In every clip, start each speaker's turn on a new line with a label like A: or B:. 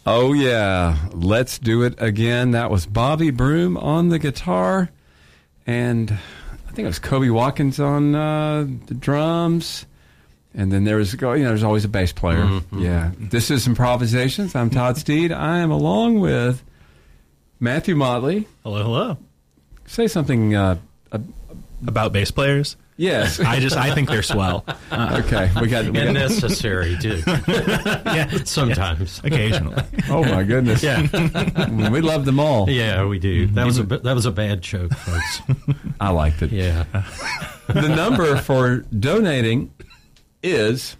A: Oh, yeah. Let's do it again. That was Bobby Broom on the guitar. And I think it was Kobe Watkins on the drums. And then there's always a bass player. Mm-hmm. Yeah. This is Improvisations. I'm Todd Steed. I am along with Matthew Motley.
B: Hello, hello.
A: Say something
B: about bass players.
A: Yes.
B: I think they're swell.
A: Okay. We got
C: and necessary too.
B: Yeah,
C: sometimes,
B: occasionally.
A: Oh my goodness.
C: Yeah.
A: We love them all.
C: Yeah, we do. That was a bad joke, folks.
A: I liked it.
C: Yeah.
A: The number for donating is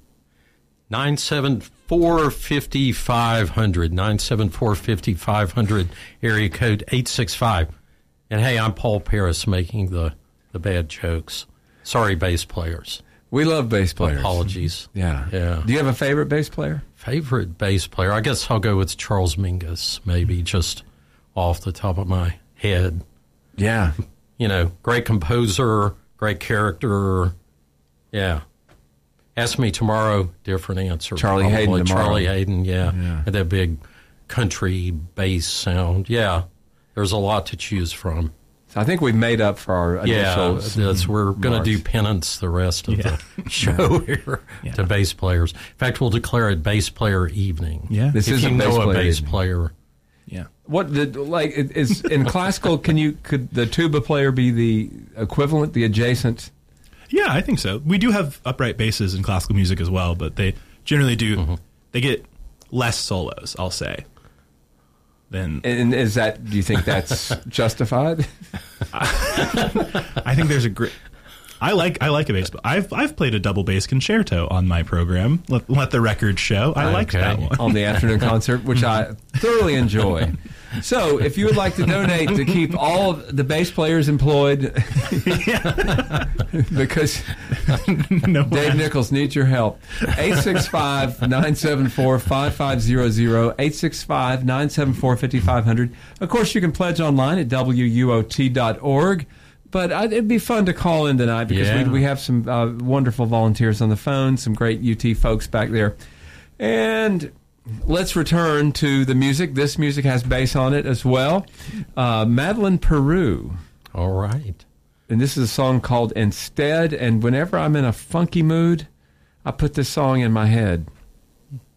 C: 974-5500, 974-5500, area code 865. And hey, I'm Paul Paris making the bad jokes. Sorry, bass players.
A: We love bass players.
C: Apologies.
A: Yeah. Do you have a favorite bass player?
C: Favorite bass player? I guess I'll go with Charles Mingus, maybe, just off the top of my head.
A: Yeah.
C: Great composer, great character. Yeah. Ask me tomorrow, different answer.
A: Charlie Hayden tomorrow.
C: Charlie Hayden, yeah. Had that big country bass sound. Yeah. There's a lot to choose from.
A: So I think we've made up for our initial
C: we're going to do penance the rest of the show here to bass players. In fact, we'll declare it Bass Player Evening.
A: Yeah.
C: This is a bass player.
A: Yeah. Is in classical, could the tuba player be the equivalent, the adjacent?
B: Yeah, I think so. We do have upright basses in classical music as well, but they generally do. Mm-hmm. They get less solos, I'll say. And
A: is that? Do you think that's justified?
B: I think there's a great. I like a bass. I've played a double bass concerto on my program. Let the record show. I liked that one
A: on the afternoon concert, which I thoroughly enjoy. So, if you would like to donate to keep all of the bass players employed, because Dave Nichols needs your help, 865-974-5500, 865-974-5500. Of course, you can pledge online at wuot.org. But it'd be fun to call in tonight because we have some wonderful volunteers on the phone, some great UT folks back there. And let's return to the music. This music has bass on it as well. Madeleine Peru.
C: All right.
A: And this is a song called Instead. And whenever I'm in a funky mood, I put this song in my head.